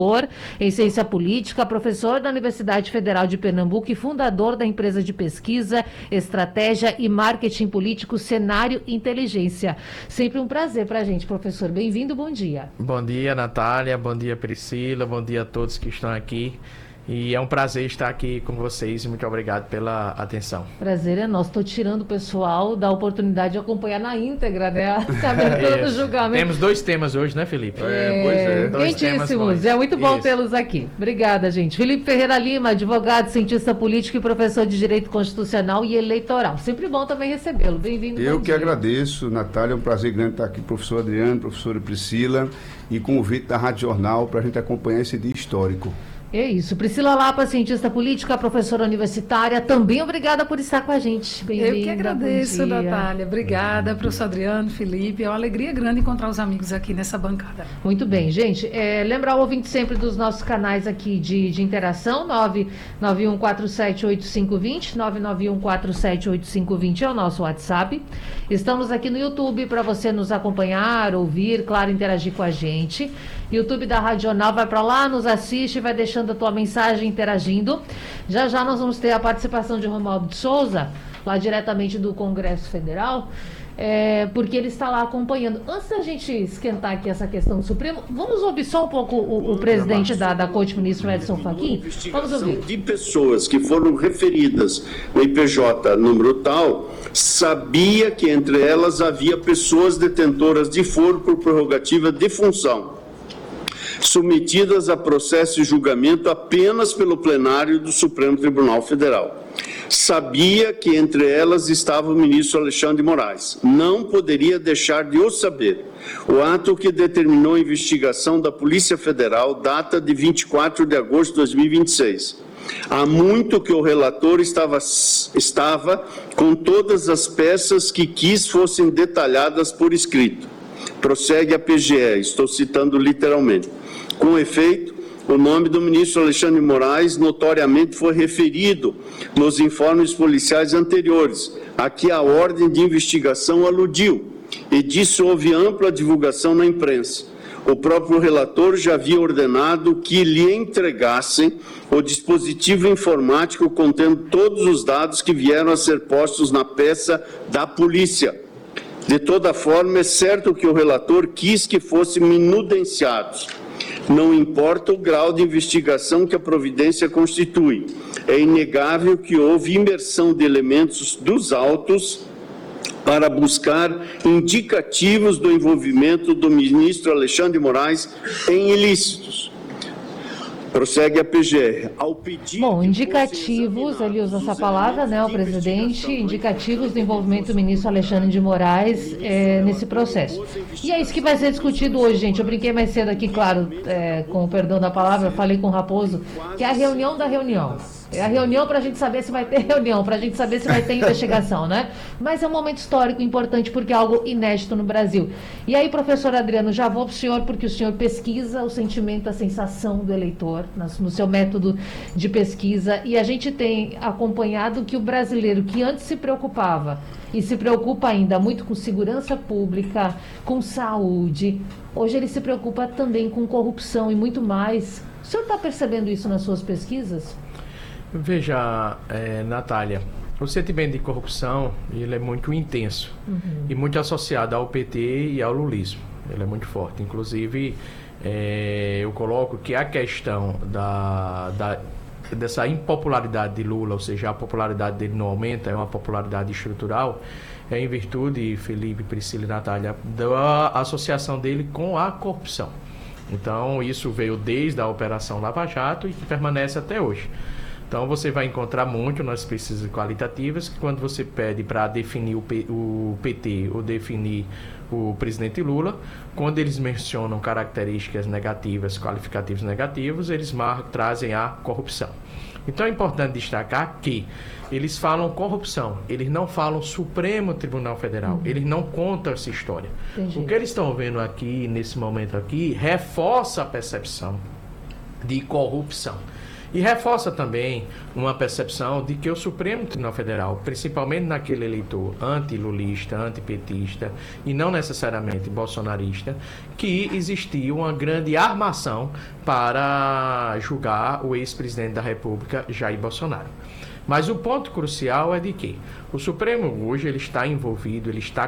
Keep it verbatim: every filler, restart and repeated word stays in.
em ciência política, professor da Universidade Federal de Pernambuco e fundador da empresa de pesquisa, estratégia e marketing político Cenário Inteligência. Sempre um prazer para a gente, professor. Bem-vindo, bom dia. Bom dia, Natália, bom dia, Priscila, bom dia a todos que estão aqui. E é um prazer estar aqui com vocês e muito obrigado pela atenção. Prazer é nosso. Estou tirando o pessoal da oportunidade de acompanhar na íntegra, né? A abertura do julgamento. Temos dois temas hoje, né, Felipe? É, pois é. Dois quentíssimos. É muito bom tê-los aqui. Obrigada, gente. Felipe Ferreira Lima, advogado, cientista político e professor de Direito Constitucional e Eleitoral. Sempre bom também recebê-lo. Bem-vindo. Eu que dia. agradeço, Natália. É um prazer grande estar aqui, professor Adriano, professora Priscila, e convite da Rádio Jornal para a gente acompanhar esse dia histórico. É isso. Priscila Lapa, cientista política, professora universitária, também obrigada por estar com a gente. Bem-vinda. Eu que agradeço, Natália. Obrigada, professor Adriano, Felipe. É uma alegria grande encontrar os amigos aqui nessa bancada. Muito bem, gente. É, lembrar o ouvinte sempre dos nossos canais aqui de, de interação, nove nove um quatro sete oito cinco dois zero, nove nove um quatro sete oito cinco dois zero é o nosso WhatsApp. Estamos aqui no YouTube para você nos acompanhar, ouvir, claro, interagir com a gente. YouTube da Rádio Jornal, vai para lá, nos assiste, vai deixando a tua mensagem, interagindo. Já já nós vamos ter a participação de Romualdo de Souza, lá diretamente do Congresso Federal, é, porque ele está lá acompanhando. Antes da gente esquentar aqui essa questão do Supremo, vamos ouvir só um pouco o, o presidente da, da Corte, ministro Edson Fachin? Vamos ouvir. De pessoas que foram referidas no I P J número tal, sabia que entre elas havia pessoas detentoras de foro por prerrogativa de função, submetidas a processo e julgamento apenas pelo plenário do Supremo Tribunal Federal. Sabia que entre elas estava o ministro Alexandre de Moraes. Não poderia deixar de o saber. O ato que determinou a investigação da Polícia Federal data de vinte e quatro de agosto de dois mil e vinte e seis. Há muito que o relator estava, estava com todas as peças que quis fossem detalhadas por escrito. Prossegue a P G E, estou citando literalmente. Com efeito, o nome do ministro Alexandre de Moraes notoriamente foi referido nos informes policiais anteriores, a que a ordem de investigação aludiu, e disso houve ampla divulgação na imprensa. O próprio relator já havia ordenado que lhe entregassem o dispositivo informático contendo todos os dados que vieram a ser postos na peça da polícia. De toda forma, é certo que o relator quis que fossem minudenciados. Não importa o grau de investigação que a providência constitui. É inegável que houve imersão de elementos dos autos para buscar indicativos do envolvimento do ministro Alexandre de Moraes em ilícitos. Prossegue a P G R. Ao pedido Bom, indicativos, ele usa essa palavra, né, o presidente, indicativos do envolvimento do ministro Alexandre de Moraes é, nesse processo. E é isso que vai ser discutido hoje, gente. Eu brinquei mais cedo aqui, claro, é, com o perdão da palavra, eu falei com o Raposo, que é a reunião da reunião. É a reunião para a gente saber se vai ter reunião, para a gente saber se vai ter investigação, né? Mas é um momento histórico importante porque é algo inédito no Brasil. E aí, professor Adriano, já vou para o senhor, porque o senhor pesquisa o sentimento, a sensação do eleitor no seu método de pesquisa, e a gente tem acompanhado que o brasileiro que antes se preocupava e se preocupa ainda muito com segurança pública, com saúde, hoje ele se preocupa também com corrupção e muito mais. O senhor está percebendo isso nas suas pesquisas? Veja, é, Natália, o sentimento de corrupção, ele é muito intenso, uhum, e muito associado ao P T e ao lulismo. Ele é muito forte. Inclusive, é, eu coloco que a questão da, da, dessa impopularidade de Lula, ou seja, a popularidade dele não aumenta, é uma popularidade estrutural, é em virtude, Felipe, Priscila e Natália, da associação dele com a corrupção. Então, isso veio desde a Operação Lava Jato e que permanece até hoje. Então, você vai encontrar muito nas pesquisas qualitativas que quando você pede para definir o, P, o P T ou definir o presidente Lula, quando eles mencionam características negativas, qualificativos negativos, eles mar, trazem a corrupção. Então, é importante destacar que eles falam corrupção, eles não falam Supremo Tribunal Federal, uhum, eles não contam essa história. Entendi. O que eles estão vendo aqui, nesse momento aqui, reforça a percepção de corrupção. E reforça também uma percepção de que o Supremo Tribunal Federal, principalmente naquele eleitor anti-lulista, antipetista e não necessariamente bolsonarista, que existiu uma grande armação para julgar o ex-presidente da República, Jair Bolsonaro. Mas o ponto crucial é de que o Supremo hoje ele está envolvido, ele está